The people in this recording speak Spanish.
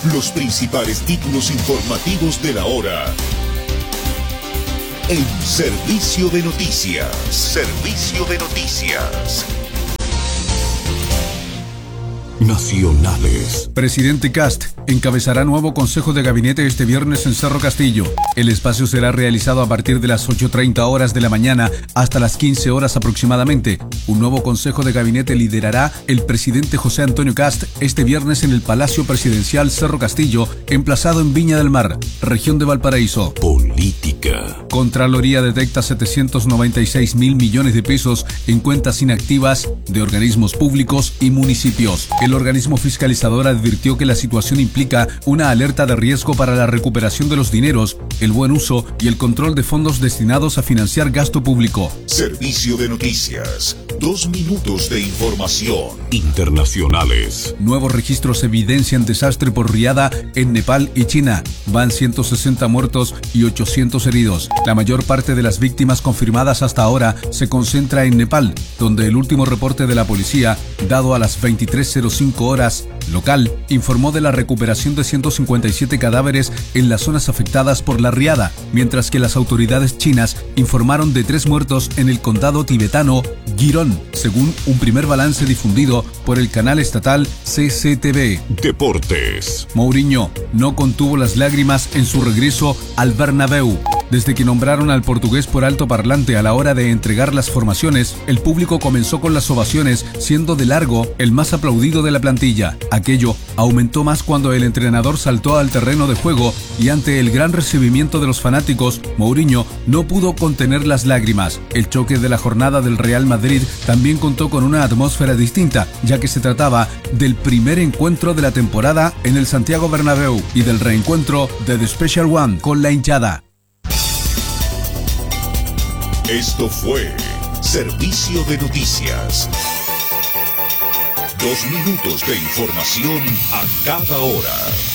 Los principales títulos informativos de la hora. En Servicio de Noticias. Servicio de Noticias. Nacionales. Presidente Kast encabezará nuevo Consejo de Gabinete este viernes en Cerro Castillo. El espacio será realizado a partir de las 8:30 horas de la mañana hasta las 15 horas aproximadamente. Un nuevo Consejo de Gabinete liderará el presidente José Antonio Kast este viernes en el Palacio Presidencial Cerro Castillo, emplazado en Viña del Mar, región de Valparaíso. Política. Contraloría detecta 796.000 millones de pesos en cuentas inactivas de organismos públicos y municipios. El organismo fiscalizador advirtió que la situación implica una alerta de riesgo para la recuperación de los dineros, el buen uso y el control de fondos destinados a financiar gasto público. Servicio de Noticias. 2 minutos de información. Internacionales. Nuevos registros evidencian desastre por riada en Nepal y China. Van 160 muertos y 800 heridos. La mayor parte de las víctimas confirmadas hasta ahora se concentra en Nepal, donde el último reporte de la policía, dado a las 23:05 horas local, informó de la recuperación de 157 cadáveres en las zonas afectadas por la riada, mientras que las autoridades chinas informaron de 3 muertos en el condado tibetano Girón, según un primer balance difundido por el canal estatal CCTV. Deportes. Mourinho no contuvo las lágrimas en su regreso al Bernabéu. Desde que nombraron al portugués por altoparlante a la hora de entregar las formaciones, el público comenzó con las ovaciones, siendo de largo el más aplaudido de la plantilla. Aquello aumentó más cuando el entrenador saltó al terreno de juego y ante el gran recibimiento de los fanáticos, Mourinho no pudo contener las lágrimas. El choque de la jornada del Real Madrid también contó con una atmósfera distinta, ya que se trataba del primer encuentro de la temporada en el Santiago Bernabéu y del reencuentro de The Special One con la hinchada. Esto fue Servicio de Noticias. 2 minutos de información a cada hora.